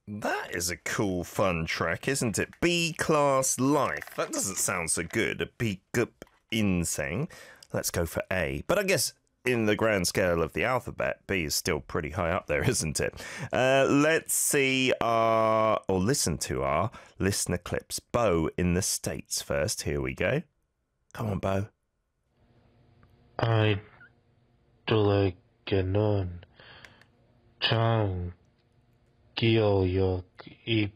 That is a cool, fun track, isn't it? B-Class Life. That doesn't sound so good. A B-Gup Insane. Let's go for A. But I guess in the grand scale of the alphabet, B is still pretty high up there, isn't it? Let's see or listen to our listener clips. Bo in the States first. Here we go. Come on, Bo. 아이들에게는 참 기억이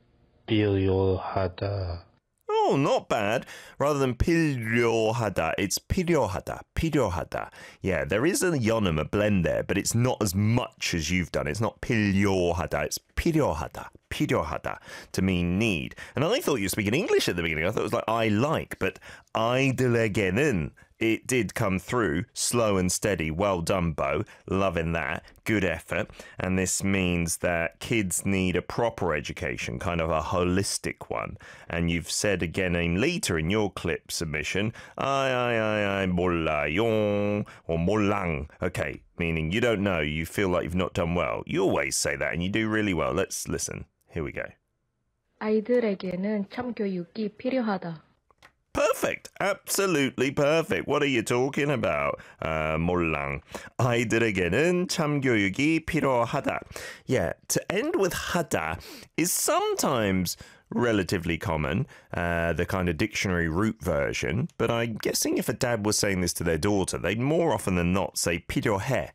필요하다. Oh, not bad. Rather than 필요하다, it's 필요하다. Yeah, there is a yonym, a blend there, but it's not as much as you've done. It's not 필요하다, it's 필요하다, to mean need. And I thought you were speaking English at the beginning. I thought it was like I like, but 아이들에게는, it did come through slow and steady. Well done, Bo. Loving that. Good effort. And this means that kids need a proper education, kind of a holistic one. And you've said again later in your clip submission, I 몰라요, or 몰랑. Okay, meaning you don't know, you feel like you've not done well. You always say that and you do really well. Let's listen. Here we go. 아이들에게는 참교육이 필요하다. Perfect. Absolutely perfect. What are you talking about? 몰랑. 아이들에게는 참교육이 필요하다. Yeah, to end with 하다 is sometimes relatively common, the kind of dictionary root version, but I'm guessing if a dad was saying this to their daughter, they'd more often than not say 필요해,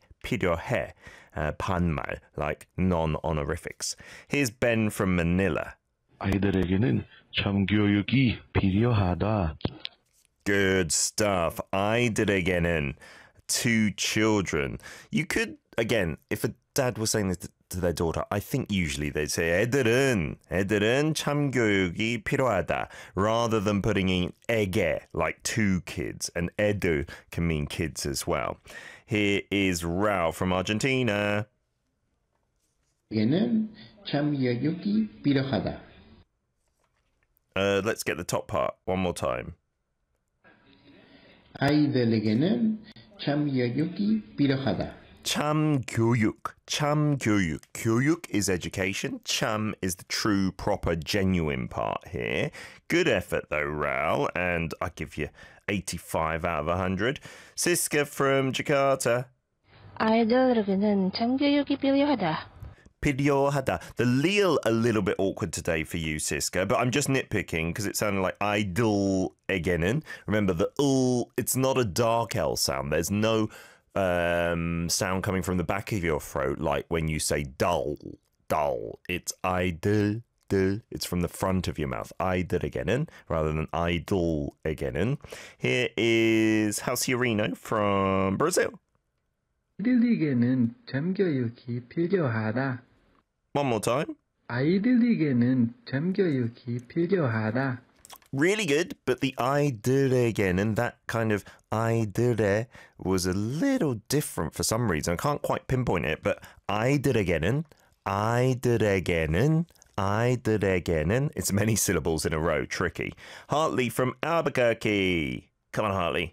반말, like non-honorifics. Here's Ben from Manila. 아이들에게는 참교육이 필요하다. Good stuff. 아이들에게는, two children. You could, again, if a dad was saying this to their daughter, I think usually they'd say 애들은 참교육이 필요하다, rather than putting in 에게, like two kids, and 애들 can mean kids as well. Here is Raul from Argentina. 에게는 참교육이 필요하다. Let's get the top part one more time. 아이들에게는 참교육이 필요하다. 참교육. 교육 is education. 참 is the true, proper, genuine part here. Good effort though, Raul, and I give you 85 out of 100. Siska from Jakarta. 아이들에게는 참교육이 필요하다. 필요하다. The leal a little bit awkward today for you, Siska, but I'm just nitpicking because it sounded like 아이들에게는. Remember the it's not a dark L sound. There's no sound coming from the back of your throat like when you say dull. It's 아이들. It's from the front of your mouth. 아이들에게는 rather than 아이들에게는. Here is Halciorino from Brazil. 아이들에게는 참교육이 필요하다. One more time. 아이들에게는 참교육이 필요하다. Really good, but the 아이들에게는, that kind of 아이들에 was a little different for some reason. I can't quite pinpoint it, but 아이들에게는, it's many syllables in a row, tricky. Hartley from Albuquerque. Come on, Hartley.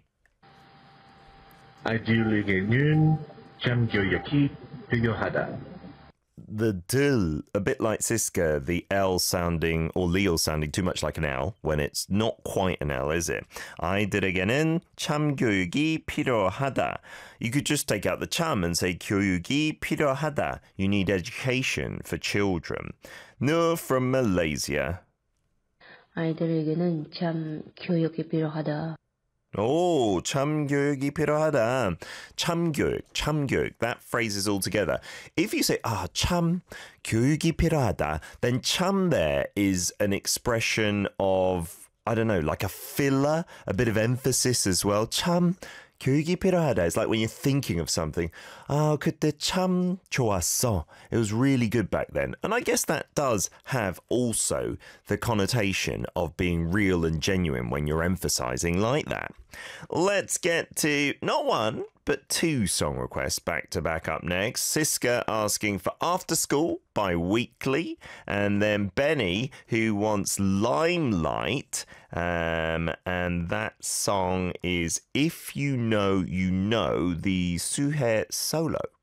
아이들에게는 참교육이 필요하다. The dil, a bit like Siska, the L sounding, or Leal sounding too much like an L, when it's not quite an L, is it? 아이들에게는 참교육이 필요하다. You could just take out the 참 and say 교육이 필요하다. You need education for children. Nur from Malaysia. 아이들에게는 참 교육이 필요하다. Oh, 참교육이 필요하다. 참교육. That phrase is all together. If you say, 참 교육이 필요하다, then 참 there is an expression of, I don't know, like a filler, a bit of emphasis as well. 참 교육이 필요하다. It's like when you're thinking of something. 그때 참 좋았어. It was really good back then. And I guess that does have also the connotation of being real and genuine when you're emphasizing like that. Let's get to not one, but two song requests back to back up next. Siska asking for After School by Weekly, and then Benny who wants Limelight, and that song is If You Know, You Know, the Suhe solo.